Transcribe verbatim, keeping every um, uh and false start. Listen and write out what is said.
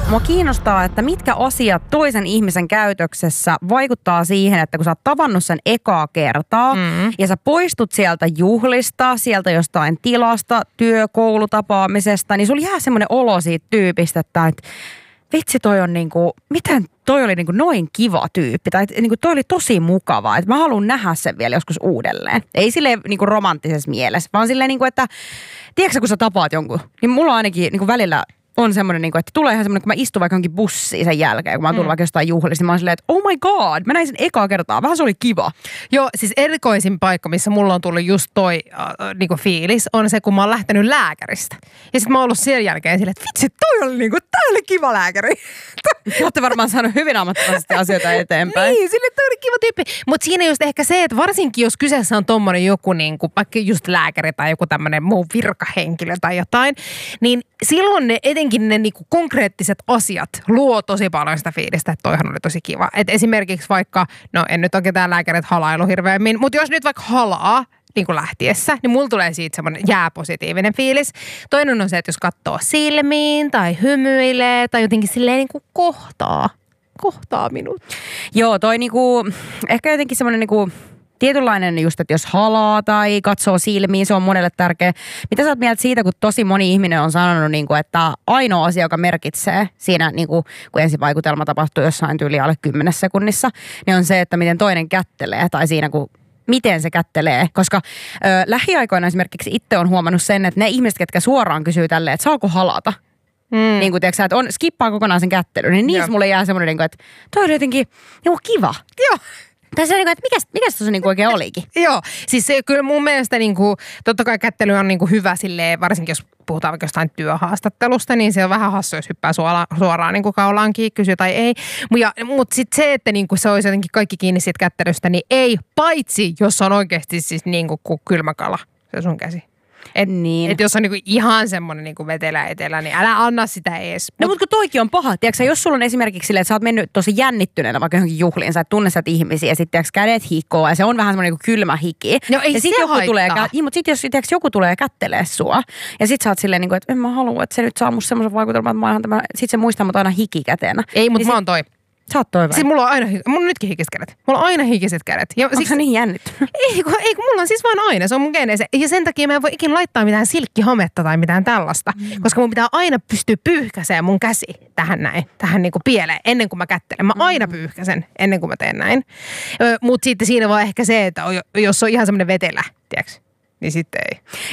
Mua kiinnostaa, että mitkä asiat toisen ihmisen käytöksessä vaikuttaa siihen, että kun sä oot tavannut sen ekaa kertaa mm. ja sä poistut sieltä juhlista, sieltä jostain tilasta, työ, koulutapaamisesta, niin sulla jää semmoinen olo siitä tyypistä, että vitsi toi on niinku, miten toi oli niinku noin kiva tyyppi, tai niinku toi oli tosi mukava, että mä haluan nähdä sen vielä joskus uudelleen. Ei silleen niinku romanttisessa mielessä, vaan silleen niinku, että tiedätkö kun sä tapaat jonkun, niin mulla on ainakin niinku välillä on semmoinen, niinku, että tulee ihan semmoinen, kun mä istun vaikka jonkin bussiin sen jälkeen, kun mä oon tullut mm. vaikka jostain juhlista, niin mä oon silleen, että oh my god, mä näin sen ekaa kertaa, vähän se oli kiva. Joo, siis erikoisin paikka, missä mulla on tullut just toi äh, niinku fiilis, on se, kun mä oon lähtenyt lääkäristä. Ja sit mä oon ollut sen jälkeen silleen, että vitsi, toi oli niinku, toi oli kiva lääkäri. Te olette varmaan saanut hyvin ammattilaisesti asioita eteenpäin. Niin, sille toi oli kiva tyyppi. Mutta siinä just ehkä se, että varsinkin jos kyseessä on tommonen joku niinku, vaikka just lääkäri tai joku tämmönen muu virkahenkilö tai jotain, niin silloin ne etenkin ne niinku konkreettiset asiat luo tosi paljon sitä fiilistä, että toihan oli tosi kiva. Et esimerkiksi vaikka, no en nyt oikein tää lääkärit halailu hirveämmin, mutta jos nyt vaikka halaa niin kuin lähtiessä, niin mulla tulee siitä semmoinen jääpositiivinen fiilis. Toinen on se, että jos katsoo silmiin tai hymyilee tai jotenkin silleen niin kuin kohtaa, kohtaa minut. Joo, toi niinku, ehkä jotenkin semmoinen niinku tietynlainen just, että jos halaa tai katsoo silmiin, se on monelle tärkeä. Mitä sä oot mieltä siitä, kun tosi moni ihminen on sanonut, niin kuin, että ainoa asia, joka merkitsee siinä, niin kuin, kun ensivaikutelma tapahtuu jossain tyyli alle kymmenessä sekunnissa, niin on se, että miten toinen kättelee tai siinä, kun miten se kättelee. Koska ö, lähiaikoina esimerkiksi itse on huomannut sen, että ne ihmiset, ketkä suoraan kysyy tälleen, että saako halata, Mm. niin kuin tiiäksä, että on, skippaa kokonaan sen kättelyn, niin niissä mulle jää semmoinen, että toi on jotenkin niin kiva. Joo. Tai se on niin kuin, että mikäs, mikäs tuossa niin oikein olikin? Joo, siis se, kyllä mun mielestä niin kuin, totta kai kättely on niin kuin hyvä silleen, varsinkin jos puhutaan vaikka jostain työhaastattelusta, niin se on vähän hassu, jos hyppää suoraan, suoraan niin kuin kaulaankin, kysyy tai ei. Mutta sitten se, että niin kuin se olisi jotenkin kaikki kiinni siitä kättelystä, niin ei, paitsi jos on oikeasti siis niin kuin, kuin kylmäkala, se sun käsi. Et, niin. et jos on niinku ihan semmoinen niinku vetelä etelä, niin älä anna sitä ees. No mutta kun toikin on paha. Tiedätkö, jos sulla on esimerkiksi silleen, että sä oot mennyt tosi jännittyneenä vaikka johonkin juhliin, sä et tunne sä ihmisiä ja sitten kädet hikoo ja se on vähän semmoinen niinku kylmä hiki. No ei ja sit se joku haittaa. tulee, niin, mutta sitten jos tiedätkö, joku tulee ja kättelee sua ja sit sä oot silleen, niinku, että en mä halua, että se nyt saa musta semmoisen vaikutelman, että mä oon tämä, sit se muistaa mut aina hikikäteenä. Ei, mutta niin mä sit, oon toi. Sä oot toi vai? Siis mulla on aina, mulla on nytkin hikiset kädet. Mulla on aina hikiset kädet. Ja onko sä niin jännittynyt? Ei, kun, ei, kun mulla on siis vaan aina, se on mun geeneissä. Ja sen takia mä en voi ikinä laittaa mitään silkkihametta tai mitään tällaista. Mm. Koska mun pitää aina pystyä pyyhkäseen mun käsi tähän näin, tähän niinku pieleen, ennen kuin mä kättelen. Mä mm. aina pyyhkäsen ennen kuin mä teen näin. Mutta sitten siinä vaan ehkä se, että jos on ihan semmoinen vetelä, tiedätkö? Niin sitten ei.